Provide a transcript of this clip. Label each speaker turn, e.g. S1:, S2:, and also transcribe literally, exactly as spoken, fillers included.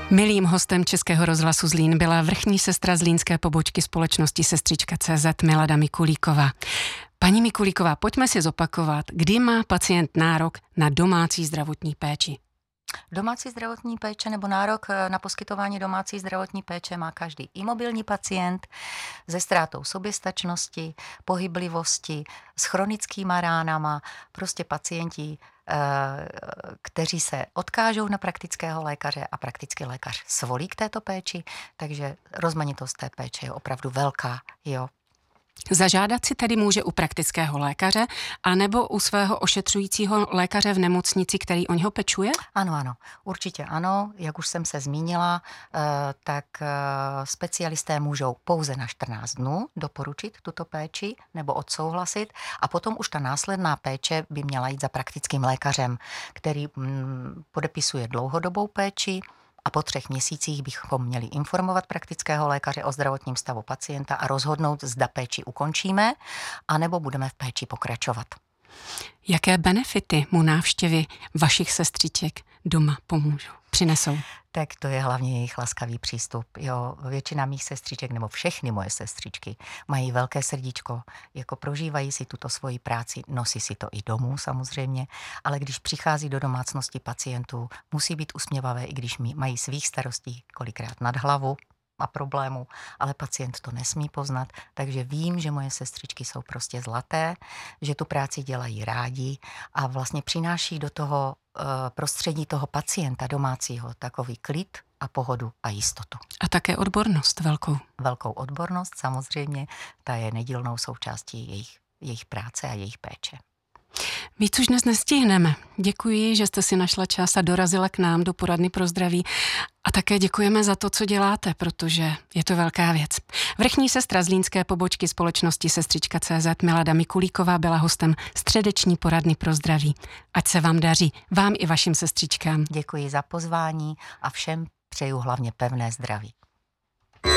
S1: Milým hostem Českého rozhlasu Zlín byla vrchní sestra zlínské pobočky společnosti Sestřička tečka cé zet Milada Mikulíková. Paní Mikulíková, pojďme si zopakovat, kdy má pacient nárok na domácí zdravotní péči.
S2: Domácí zdravotní péče nebo nárok na poskytování domácí zdravotní péče má každý imobilní pacient se ztrátou soběstačnosti, pohyblivosti, s chronickýma ránama, prostě pacienti, kteří se odkážou na praktického lékaře a praktický lékař svolí k této péči, takže rozmanitost té péče je opravdu velká, jo.
S1: Zažádat si tedy může u praktického lékaře anebo u svého ošetřujícího lékaře v nemocnici, který o něho pečuje?
S2: Ano, ano, určitě ano. Jak už jsem se zmínila, tak specialisté můžou pouze na čtrnáct dnů doporučit tuto péči nebo odsouhlasit a potom už ta následná péče by měla jít za praktickým lékařem, který podepisuje dlouhodobou péči. A po třech měsících bychom měli informovat praktického lékaře o zdravotním stavu pacienta a rozhodnout, zda péči ukončíme, anebo budeme v péči pokračovat.
S1: Jaké benefity mu návštěvy vašich sestřiček doma pomůžou, přinesou?
S2: Tak to je hlavně jejich laskavý přístup. Jo, většina mých sestřiček, nebo všechny moje sestřičky, mají velké srdíčko, jako prožívají si tuto svoji práci, nosí si to i domů samozřejmě, ale když přichází do domácnosti pacientů, musí být usměvavé, i když mají svých starostí kolikrát nad hlavu a problémů, ale pacient to nesmí poznat, takže vím, že moje sestřičky jsou prostě zlaté, že tu práci dělají rádi a vlastně přináší do toho prostředí toho pacienta domácího takový klid a pohodu a jistotu.
S1: A také odbornost velkou.
S2: Velkou odbornost samozřejmě, ta je nedílnou součástí jejich, jejich práce a jejich péče.
S1: Víc už dnes nestihneme. Děkuji, že jste si našla čas a dorazila k nám do poradny pro zdraví. A také děkujeme za to, co děláte, protože je to velká věc. Vrchní sestra zlínské pobočky společnosti Sestřička tečka cé zet Milada Mikulíková byla hostem středeční poradny pro zdraví. Ať se vám daří, vám i vašim sestřičkám.
S2: Děkuji za pozvání a všem přeju hlavně pevné zdraví.